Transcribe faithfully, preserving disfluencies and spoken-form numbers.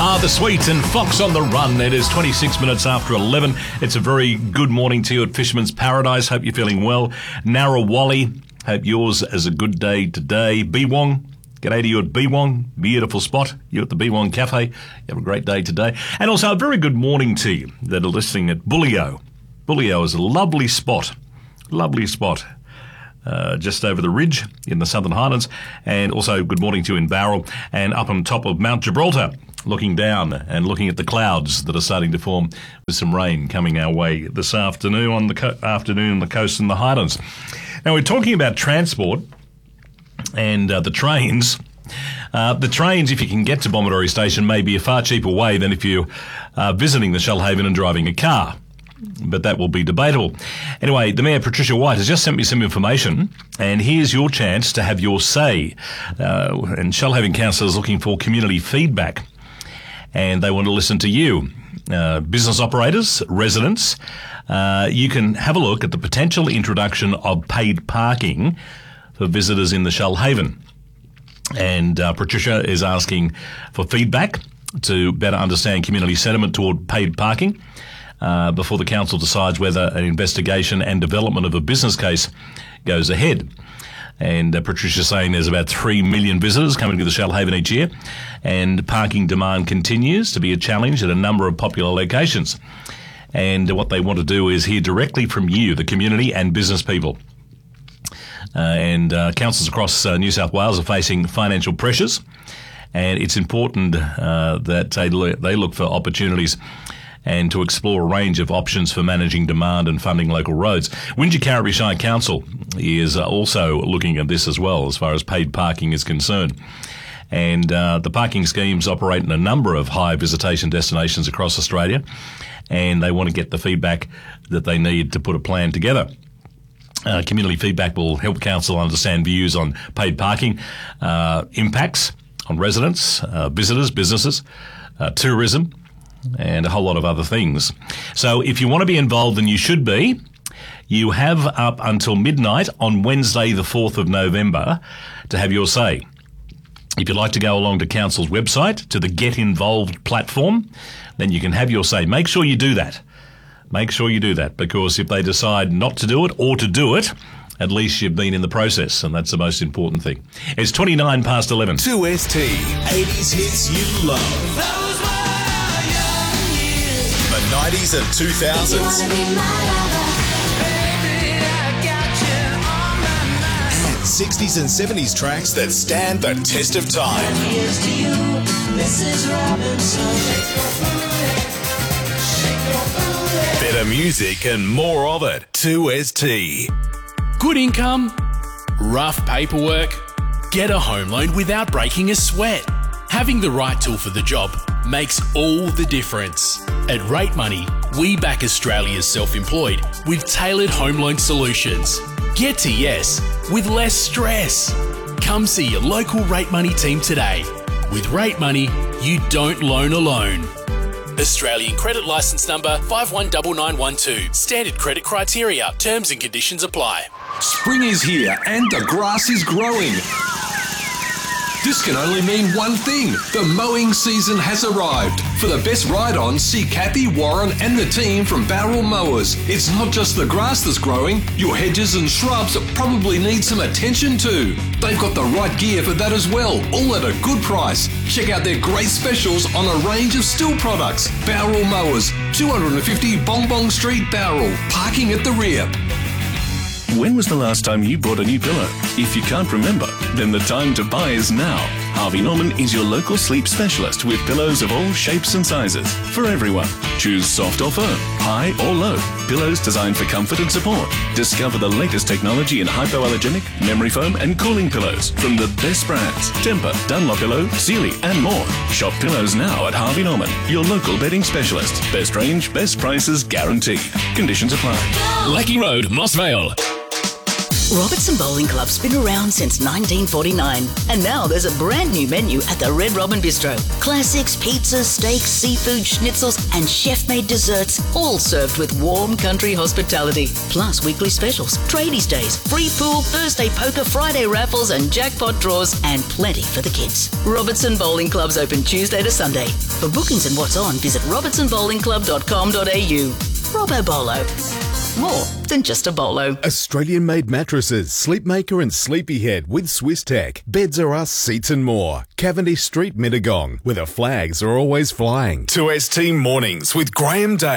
Ah, The Sweet and Fox on the Run. It is twenty-six minutes after eleven. It's a very good morning to you at Fisherman's Paradise. Hope you're feeling well. Narrawali, hope yours is a good day today. Beewong, g'day to you at Beewong. Beautiful spot. You at the Beewong Cafe. You have a great day today. And also a very good morning to you that are listening at Bullio. Bullio is a lovely spot. Lovely spot. Uh, just over the ridge in the Southern Highlands. And also good morning to you in Bowral and up on top of Mount Gibraltar, looking down and looking at the clouds that are starting to form with some rain coming our way this afternoon on the co- afternoon on the coast and the Highlands. Now, we're talking about transport and uh, the trains. Uh, the trains, if you can get to Bomadory Station, may be a far cheaper way than if you're uh, visiting the Shoalhaven and driving a car. But that will be debatable. Anyway, the Mayor, Patricia White, has just sent me some information, and here's your chance to have your say. Uh, and Shoalhaven Council is looking for community feedback, and they want to listen to you. Uh, business operators, residents, uh, you can have a look at the potential introduction of paid parking for visitors in the Shoalhaven. And uh, Patricia is asking for feedback to better understand community sentiment toward paid parking. Uh, before the council decides whether an investigation and development of a business case goes ahead. And uh, Patricia's saying there's about three million visitors coming to the Shoalhaven each year, and parking demand continues to be a challenge at a number of popular locations. And what they want to do is hear directly from you, the community and business people. Uh, and uh, councils across uh, New South Wales are facing financial pressures, and it's important uh, that they look, they look for opportunities and to explore a range of options for managing demand and funding local roads. Wingecarribee Shire Council is also looking at this as well, as far as paid parking is concerned. And uh, the parking schemes operate in a number of high visitation destinations across Australia, and they want to get the feedback that they need to put a plan together. Uh, community feedback will help council understand views on paid parking, uh, impacts on residents, uh, visitors, businesses, uh, tourism, and a whole lot of other things. So if you want to be involved, and you should be, you have up until midnight on Wednesday the fourth of November to have your say. If you'd like to go along to Council's website, to the Get Involved platform, then you can have your say. Make sure you do that. Make sure you do that, because if they decide not to do it or to do it, at least you've been in the process, and that's the most important thing. It's twenty-nine past eleven. two S T, eighties hits you love. Those were young years. The nineties and two thousands. And sixties and seventies tracks that stand the test of time. Here's to you, Missus Robinson. Better music and more of it. two S T. Good income, rough paperwork, get a home loan without breaking a sweat. Having the right tool for the job makes all the difference. At Rate Money, we back Australia's self-employed with tailored home loan solutions. Get to yes with less stress. Come see your local Rate Money team today. With Rate Money, you don't loan alone. Australian credit licence number five one nine nine one two. Standard credit criteria. Terms and conditions apply. Spring is here and the grass is growing. This can only mean one thing. The mowing season has arrived. For the best ride-on, see Kathy, Warren and the team from Bowral Mowers. It's not just the grass that's growing. Your hedges and shrubs probably need some attention too. They've got the right gear for that as well, all at a good price. Check out their great specials on a range of Stihl products. Bowral Mowers, two fifty Bong Bong Street, Bowral. Parking at the rear. When was the last time you bought a new pillow? If you can't remember, then the time to buy is now. Harvey Norman is your local sleep specialist with pillows of all shapes and sizes for everyone. Choose soft or firm, high or low. Pillows designed for comfort and support. Discover the latest technology in hypoallergenic, memory foam and cooling pillows from the best brands. Tempur, Dunlopillow, Sealy and more. Shop pillows now at Harvey Norman, your local bedding specialist. Best range, best prices guaranteed. Conditions apply. Lackey Road, Moss Vale. Robertson Bowling Club's been around since nineteen forty-nine, and now there's a brand new menu at the Red Robin Bistro. Classics, pizzas, steaks, seafood, schnitzels, and chef-made desserts, all served with warm country hospitality. Plus weekly specials, tradies days, free pool, Thursday poker, Friday raffles, and jackpot draws, and plenty for the kids. Robertson Bowling Club's open Tuesday to Sunday. For bookings and what's on, visit robertson bowling club dot com dot a u. Robbo Bolo. More than just a bolo. Australian-made mattresses, Sleepmaker and Sleepyhead with Swiss Tech. Beds are us, seats and more. Cavendish Street, Mittagong, where the flags are always flying. two S T Mornings with Graham Day.